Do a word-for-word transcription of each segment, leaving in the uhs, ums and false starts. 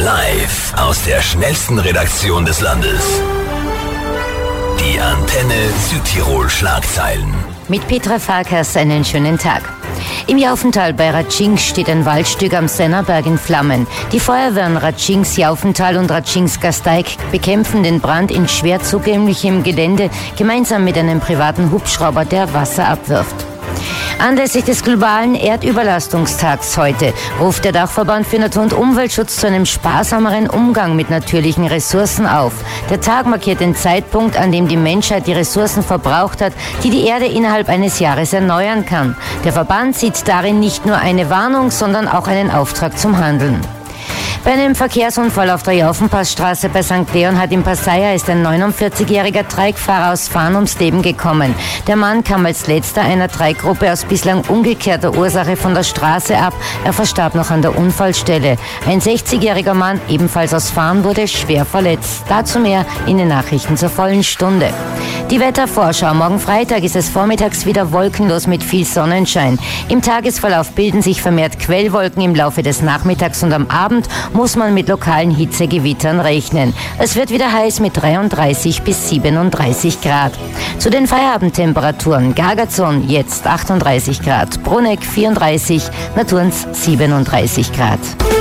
Live aus der schnellsten Redaktion des Landes. Die Antenne Südtirol Schlagzeilen. Mit Petra Farkas einen schönen Tag. Im Jaufental bei Ratschings steht ein Waldstück am Sennerberg in Flammen. Die Feuerwehren Ratschings Jaufental und Ratschings Gasteig bekämpfen den Brand in schwer zugänglichem Gelände gemeinsam mit einem privaten Hubschrauber, der Wasser abwirft. Anlässlich des globalen Erdüberlastungstags heute ruft der Dachverband für Natur- und Umweltschutz zu einem sparsameren Umgang mit natürlichen Ressourcen auf. Der Tag markiert den Zeitpunkt, an dem die Menschheit die Ressourcen verbraucht hat, die die Erde innerhalb eines Jahres erneuern kann. Der Verband sieht darin nicht nur eine Warnung, sondern auch einen Auftrag zum Handeln. Bei einem Verkehrsunfall auf der Jaufenpassstraße bei Sankt Leon hat in Passaia ist ein neunundvierzigjähriger Treikfahrer aus Fahn ums Leben gekommen. Der Mann kam als letzter einer Treikgruppe aus bislang umgekehrter Ursache von der Straße ab. Er verstarb noch an der Unfallstelle. Ein sechzigjähriger Mann, ebenfalls aus Fahn, wurde schwer verletzt. Dazu mehr in den Nachrichten zur vollen Stunde. Die Wettervorschau. Morgen Freitag ist es vormittags wieder wolkenlos mit viel Sonnenschein. Im Tagesverlauf bilden sich vermehrt Quellwolken im Laufe des Nachmittags und am Abend muss man mit lokalen Hitzegewittern rechnen. Es wird wieder heiß mit dreiunddreißig bis siebenunddreißig Grad. Zu den Feierabendtemperaturen: Gargazon jetzt achtunddreißig Grad, Bruneck vierunddreißig, Naturns siebenunddreißig Grad.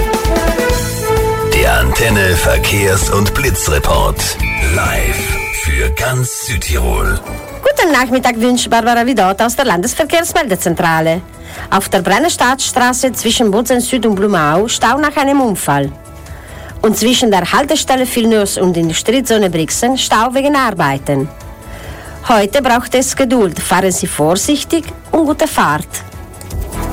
Der Antenne Verkehrs- und Blitzreport. Live für ganz Südtirol. Guten Nachmittag wünscht Barbara Vidot aus der Landesverkehrsmeldezentrale. Auf der Brennestadtstraße zwischen Bozen Süd und Blumau Stau nach einem Unfall. Und zwischen der Haltestelle Vilnius und Industriezone Brixen Stau wegen Arbeiten. Heute braucht es Geduld. Fahren Sie vorsichtig und gute Fahrt.